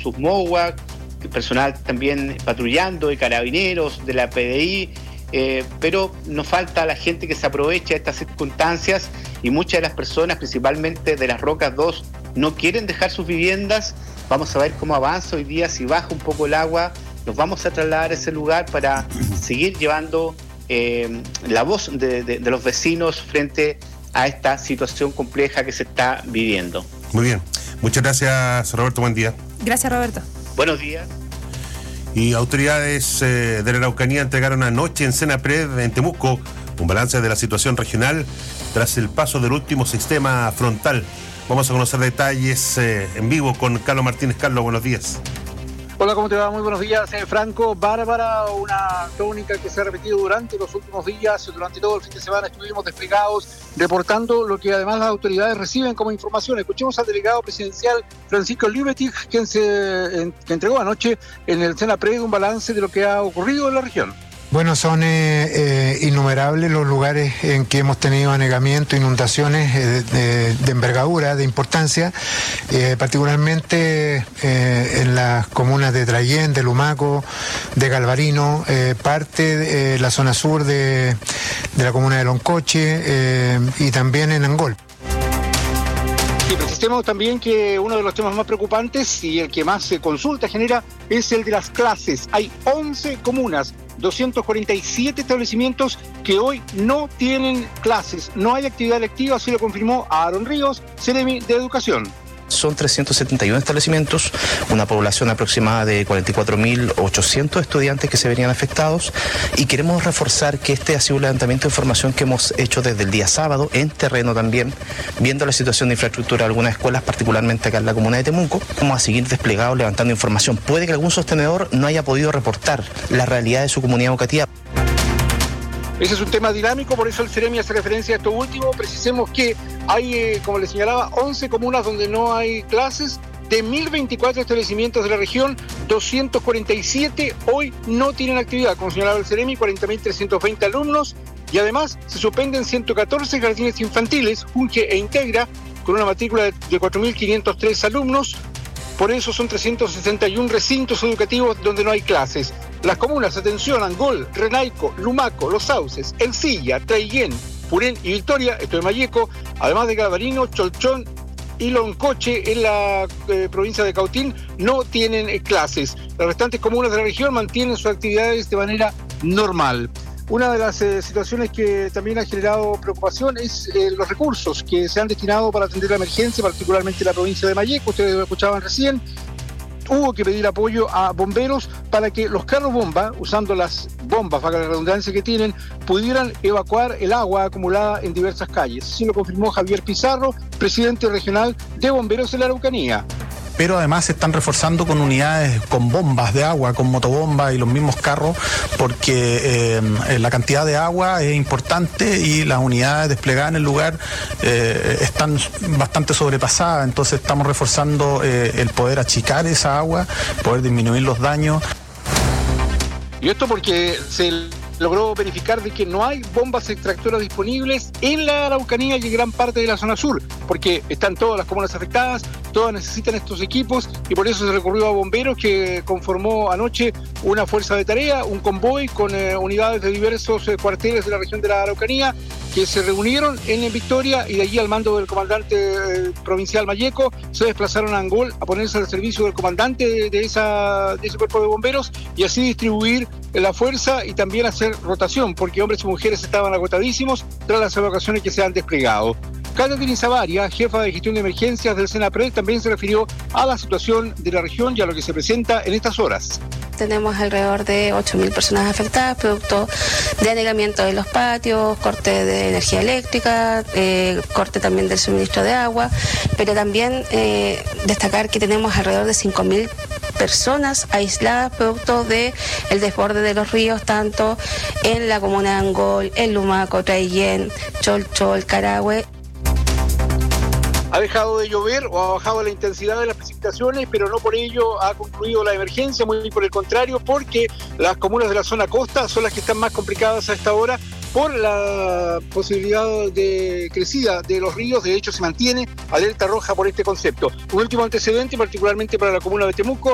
sus MOWAC, personal también patrullando, de carabineros, de la PDI, pero nos falta la gente que se aprovecha de estas circunstancias, y muchas de las personas, principalmente de las Rocas 2, no quieren dejar sus viviendas. Vamos a ver cómo avanza hoy día. Si baja un poco el agua, nos vamos a trasladar a ese lugar para seguir llevando la voz de los vecinos frente a esta situación compleja que se está viviendo. Muy bien. Muchas gracias, Roberto. Buen día. Gracias, Roberto. Buenos días. Y autoridades de la Araucanía entregaron anoche en Senapred, en Temuco, un balance de la situación regional tras el paso del último sistema frontal. Vamos a conocer detalles en vivo con Carlos Martínez. Carlos, buenos días. Hola, ¿cómo te va? Muy buenos días, Franco. Bárbara, una tónica que se ha repetido durante los últimos días, durante todo el fin de semana estuvimos desplegados, reportando lo que además las autoridades reciben como información. Escuchemos al delegado presidencial Francisco Libetig, que entregó anoche en el Senapred un balance de lo que ha ocurrido en la región. Bueno, son innumerables los lugares en que hemos tenido anegamiento, inundaciones de envergadura, de importancia, particularmente en las comunas de Traillén, de Lumaco, de Galvarino, parte de la zona sur de la comuna de Loncoche y también en Angol. Sí, precisemos también que uno de los temas más preocupantes y el que más consulta genera es el de las clases. Hay 11 comunas, 247 establecimientos que hoy no tienen clases, no hay actividad lectiva, así lo confirmó Aaron Ríos, Seremi de Educación. Son 371 establecimientos, una población aproximada de 44.800 estudiantes que se verían afectados, y queremos reforzar que este ha sido un levantamiento de información que hemos hecho desde el día sábado, en terreno también, viendo la situación de infraestructura de algunas escuelas, particularmente acá en la comuna de Temuco. Vamos a seguir desplegados levantando información. Puede que algún sostenedor no haya podido reportar la realidad de su comunidad educativa. Ese es un tema dinámico, por eso el Ceremi hace referencia a esto último. Precisemos que hay, como les señalaba, 11 comunas donde no hay clases. De 1.024 establecimientos de la región, 247 hoy no tienen actividad. Como señalaba el Ceremi, 40.320 alumnos, y además se suspenden 114 jardines infantiles, Junge e Integra, con una matrícula de 4.503 alumnos. Por eso son 361 recintos educativos donde no hay clases. Las comunas, atención, Angol, Renaico, Lumaco, Los Sauces, Ercilla, Traillén, Purén y Victoria, esto de Malleco, además de Galvarino, Cholchón y Loncoche en la provincia de Cautín, no tienen clases. Las restantes comunas de la región mantienen sus actividades de manera normal. Una de las situaciones que también ha generado preocupación es los recursos que se han destinado para atender la emergencia, particularmente en la provincia de Malleco. Ustedes lo escuchaban recién. Hubo que pedir apoyo a bomberos para que los carros bomba, usando las bombas, valga la redundancia que tienen, pudieran evacuar el agua acumulada en diversas calles. Así lo confirmó Javier Pizarro, presidente regional de Bomberos de la Araucanía. Pero además se están reforzando con unidades, con bombas de agua, con motobombas y los mismos carros, porque la cantidad de agua es importante y las unidades desplegadas en el lugar están bastante sobrepasadas. Entonces estamos reforzando el poder achicar esa agua, poder disminuir los daños. Y esto porque se logró verificar de que no hay bombas extractoras disponibles en la Araucanía y en gran parte de la zona sur, porque están todas las comunas afectadas, todas necesitan estos equipos, y por eso se recurrió a bomberos, que conformó anoche una fuerza de tarea, un convoy con unidades de diversos cuarteles de la región de la Araucanía, que se reunieron en Victoria, y de allí al mando del comandante provincial Malleco se desplazaron a Angol a ponerse al servicio del comandante de ese cuerpo de bomberos, y así distribuir la fuerza y también hacer rotación, porque hombres y mujeres estaban agotadísimos tras las evacuaciones que se han desplegado. Catherine Savaria, jefa de gestión de emergencias del Senapred, también se refirió a la situación de la región y a lo que se presenta en estas horas. Tenemos alrededor de 8.000 personas afectadas, producto de anegamiento de los patios, corte de energía eléctrica, corte también del suministro de agua, pero también destacar que tenemos alrededor de 5.000 personas aisladas producto de el desborde de los ríos, tanto en la comuna de Angol, en Lumaco, Traillén, Cholchol, Carahue. Ha dejado de llover o ha bajado la intensidad de las precipitaciones, pero no por ello ha concluido la emergencia, muy por el contrario, porque las comunas de la zona costa son las que están más complicadas a esta hora por la posibilidad de crecida de los ríos. De hecho, se mantiene alerta roja por este concepto. Un último antecedente, particularmente para la comuna de Temuco.